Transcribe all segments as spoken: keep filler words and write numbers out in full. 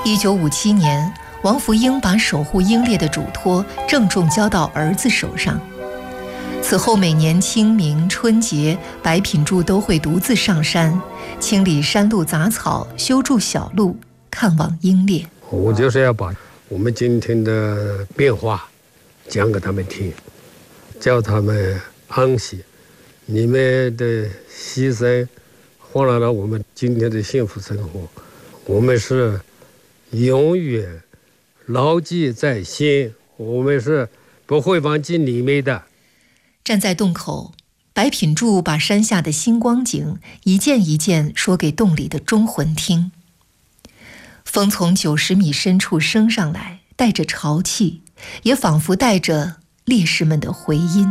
一九五七年，王福英把守护英烈的嘱托郑重交到儿子手上。此后每年清明、春节，白品柱都会独自上山，清理山路杂草，修筑小路，看望英烈。 我就是要把我们今天的变化讲给他们听，叫他们安息。你们的牺牲换来了我们今天的幸福生活，我们是永远牢记在心，我们是不会忘记你们的。 站在洞口，白品柱把山下的新光景一件一件说给洞里的忠魂听。风从九十米深处升上来，带着潮气，也仿佛带着烈士们的回音。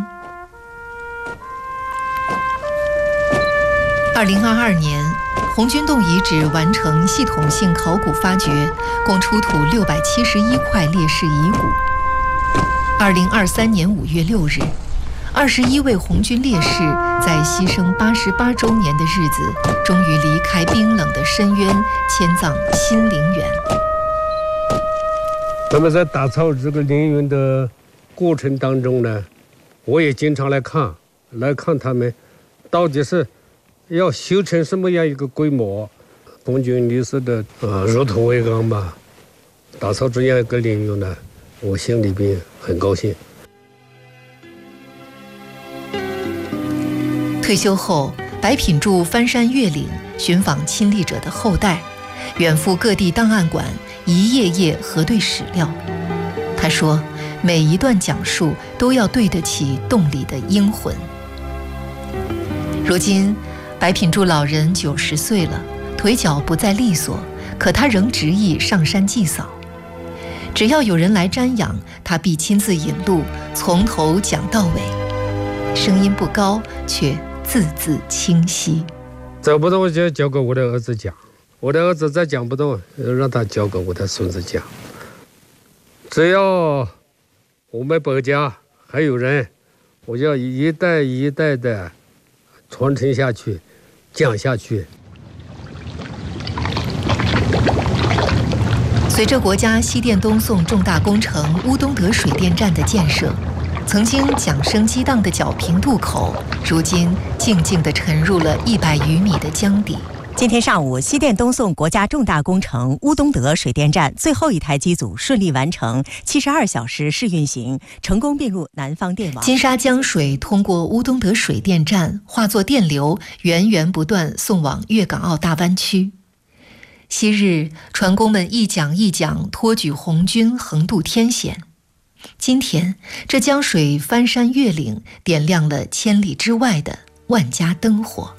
二零二二年，红军洞遗址完成系统性考古发掘，共出土六百七十一块烈士遗骨。二零二三年五月六日，二十一位红军烈士在牺牲八十八周年的日子，终于离开冰冷的深渊，迁葬新陵园。 那么在打造这个陵园的过程当中呢，我也经常来看，来看他们到底是要修成什么样一个规模。红军烈士的呃如土为安吧，打造这样一个陵园呢，我心里边很高兴。 退休后，白品柱翻山越岭，寻访亲历者的后代，远赴各地档案馆，一页页核对史料。他说，每一段讲述都要对得起洞里的英魂。如今，白品柱老人九十岁了，腿脚不再利索，可他仍执意上山祭扫。只要有人来瞻仰，他必亲自引路，从头讲到尾。声音不高，却字字清晰。 走不动就交给我的儿子讲，我的儿子再讲不动，让他交给我的孙子讲。只要我们白家还有人，我就要一代一代的传承下去，讲下去。 随着国家西电东送重大工程乌东德水电站的建设，曾经桨声激荡的皎平渡口，如今静静地沉入了一百余米的江底。 今天上午，西电东送国家重大工程乌东德水电站最后一台机组顺利完成七十二小时试运行，成功并入南方电网。 金沙江水通过乌东德水电站化作电流，源源不断送往粤港澳大湾区。昔日船工们一桨一桨托举红军横渡天险，今天这江水翻山越岭，点亮了千里之外的万家灯火。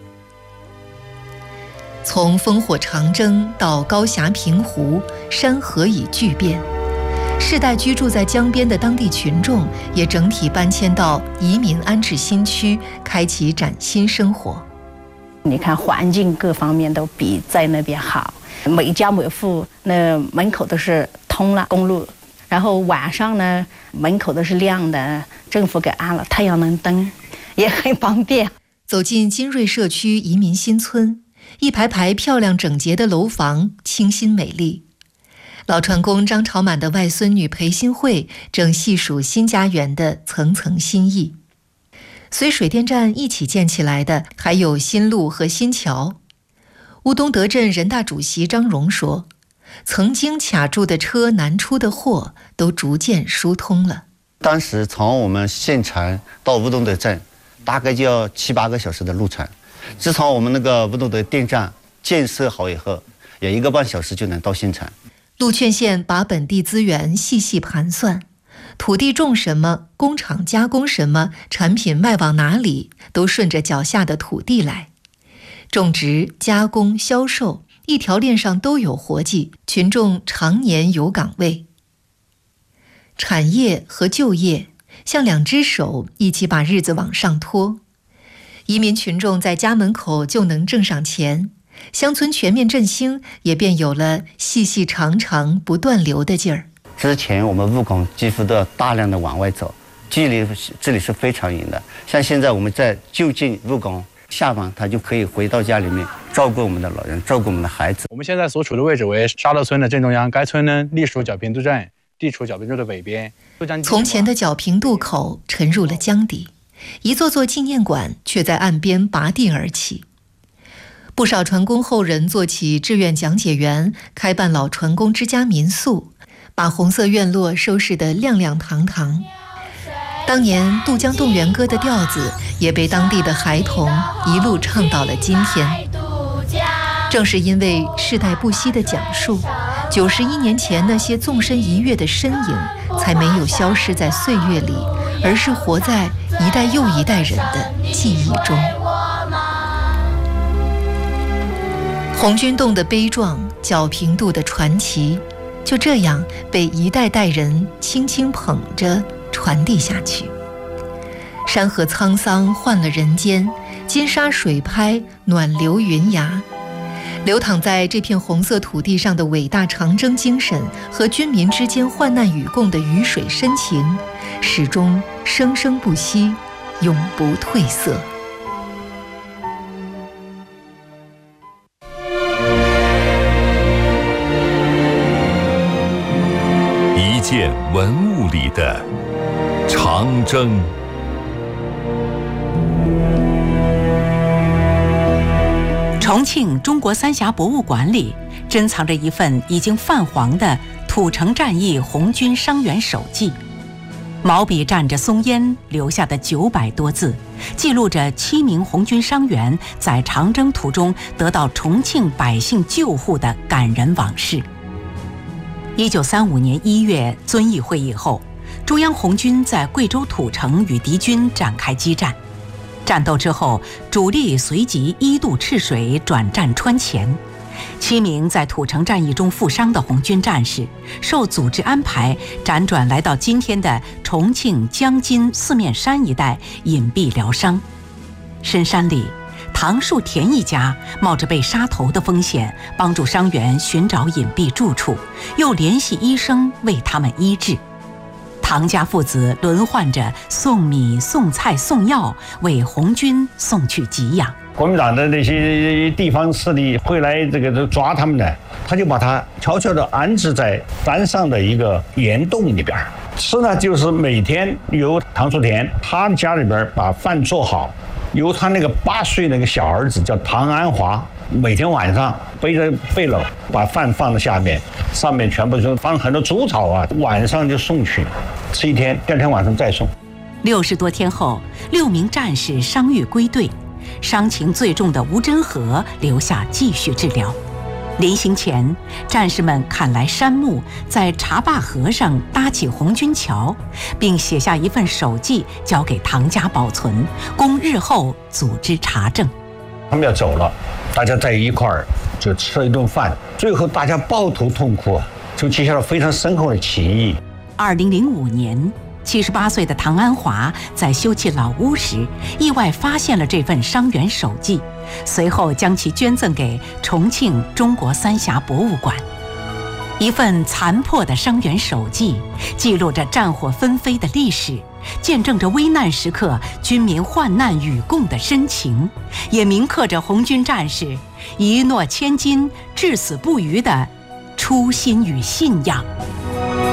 从烽火长征到高峡平湖，山河已巨变，世代居住在江边的当地群众也整体搬迁到移民安置新区，开启崭新生活。 你看环境各方面都比在那边好，每家每户那门口都是通了公路，然后晚上呢门口都是亮的，政府给安了太阳能灯，也很方便。 走进金瑞社区移民新村，一排排漂亮整洁的楼房，清新美丽。老船工张朝满的外孙女裴新慧正细数新家园的层层心意。随水电站一起建起来的还有新路和新桥。乌东德镇人大主席张荣说，曾经卡住的车难出的货都逐渐疏通了。 当时从我们县城到乌东德镇大概就要七八个小时的路程，自从我们那个乌东德电站建设好以后，有一个半小时就能到县城。 陆劝县把本地资源细细盘算，土地种什么，工厂加工什么，产品卖往哪里，都顺着脚下的土地来。种植、加工、销售，一条链上都有活计，群众常年有岗位。产业和就业像两只手，一起把日子往上拖。移民群众在家门口就能挣上钱，乡村全面振兴也便有了细细长长不断流的劲儿。 之前我们务工几乎都要大量的往外走，距离这里是非常远的。像现在我们在就近务工， 下班他就可以回到家里面照顾我们的老人，照顾我们的孩子。 我们现在所处的位置为沙头村的正中央，该村呢隶属角平渡镇，地处角平渡的北边。 从前的角平渡口沉入了江底，一座座纪念馆却在岸边拔地而起。不少船工后人做起志愿讲解员，开办老船工之家民宿，把红色院落收拾得亮亮堂堂。当年渡江动员歌的调子也被当地的孩童一路唱到了今天。正是因为世代不息的讲述，九十一年前那些纵身一跃的身影才没有消失在岁月里，而是活在一代又一代人的记忆中。红军洞的悲壮，角平渡的传奇，就这样被一代代人轻轻捧着传递下去。山河沧桑换了人间，金沙水拍暖流云崖。流淌在这片红色土地上的伟大长征精神和军民之间患难与共的鱼水深情，始终生生不息，永不褪色。 一件文物里的长征。 重庆中国三峡博物馆里珍藏着一份已经泛黄的土城战役红军伤员手记，毛笔蘸着松烟留下的九百多字，记录着七名红军伤员在长征途中得到重庆百姓救护的感人往事。一九三五年一月遵义会议后，中央红军在贵州土城与敌军展开激战。战斗之后，主力随即一渡赤水转战川黔。七名在土城战役中负伤的红军战士，受组织安排辗转来到今天的重庆江津四面山一带隐蔽疗伤。深山里，唐树田一家冒着被杀头的风险，帮助伤员寻找隐蔽住处，又联系医生为他们医治。唐家父子轮换着送米、送菜、送药，为红军送去给养。 国民党的那些地方势力会来这个抓他们的，他就把他悄悄地安置在山上的一个岩洞里边。吃呢，就是每天由唐树田他家里边把饭做好，由他那个八岁那个小儿子叫唐安华，每天晚上背着背篓把饭放在下面，上面全部是放很多猪草啊，晚上就送去，吃一天，第二天晚上再送。 六十多天后，六名战士伤愈归队，伤情最重的吴真和留下继续治疗。临行前，战士们砍来杉木，在茶坝河上搭起红军桥，并写下一份手记交给唐家保存，供日后组织查证。 他们要走了，大家在一块儿就吃了一顿饭，最后大家抱头痛哭，就结下了非常深厚的情谊。 二零零五年，七十八岁的唐安华在修葺老屋时，意外发现了这份伤员手记，随后将其捐赠给重庆中国三峡博物馆。一份残破的伤员手记，记录着战火纷飞的历史，见证着危难时刻军民患难与共的深情，也铭刻着红军战士一诺千金、至死不渝的初心与信仰。